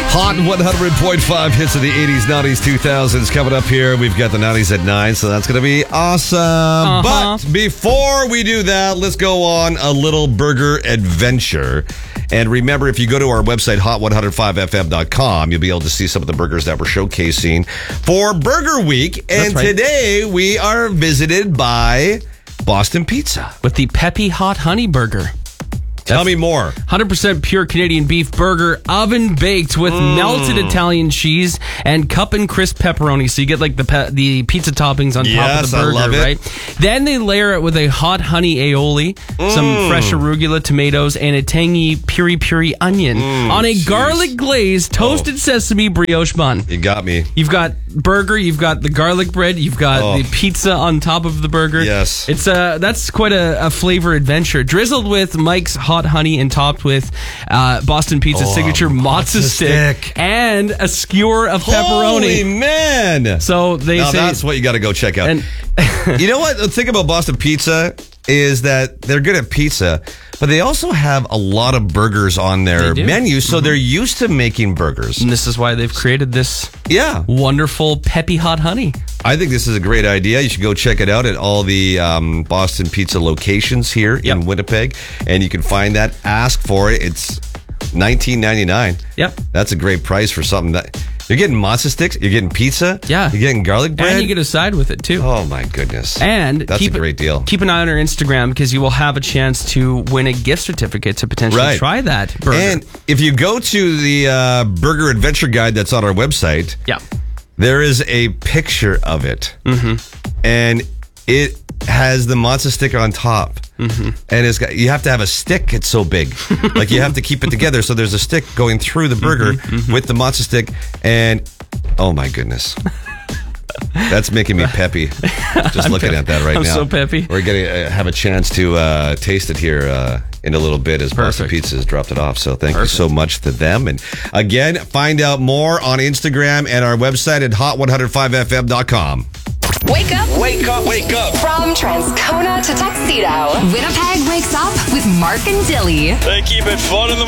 Hot 100.5 hits of the 80s, 90s, 2000s coming up here. We've got the 90s at 9, so that's going to be awesome. But before we do that, let's go on a little burger adventure. And remember, if you go to our website, hot105fm.com, you'll be able to see some of the burgers that we're showcasing for Burger Week. And today we are visited by Boston Pizza with the Peppy Hot Honey Burger. Tell me more. 100% pure Canadian beef burger, oven baked with melted Italian cheese and cup and crisp pepperoni. So you get like the pizza toppings on top of the burger, I love it. Right? Then they layer it with a hot honey aioli, some fresh arugula tomatoes, and a tangy piri onion on a garlic glazed toasted sesame brioche bun. You got me. You've got burger, you've got the garlic bread, you've got the pizza on top of the burger. Yes. It's that's quite a flavor adventure. Drizzled with Mike's hot honey and topped with Boston Pizza's signature mozza stick and a skewer of pepperoni. Holy man! So they say that's what you got to go check out. And you know what? The thing about Boston Pizza is that they're good at pizza, but they also have a lot of burgers on their menu, so they're used to making burgers. And this is why they've created this wonderful peppy hot honey. I think this is a great idea. You should go check it out at all the Boston Pizza locations here in Winnipeg, and you can find that. Ask for it. It's $19.99. Yep. That's a great price for something that... You're getting mozza sticks, you're getting pizza, you're getting garlic bread. And you get a side with it, too. Oh, my goodness. And that's a great deal. Keep an eye on our Instagram because you will have a chance to win a gift certificate to potentially try that burger. And if you go to the Burger Adventure Guide that's on our website, there is a picture of it. And it has the mozza stick on top. And you have to have a stick. It's so big. Like you have to keep it together. So there's a stick going through the burger with the mozza stick. And oh my goodness. That's making me peppy. Just looking at that right now. I'm so peppy. We're going to have a chance to taste it here in a little bit as Boston Pizza has dropped it off. So thank you so much to them. And again, find out more on Instagram and our website at hot105fm.com. Wake up. Wake up. Wake up. From Transcona to Tuxedo, Winnipeg wakes up with Mark and Dilly. They keep it fun in the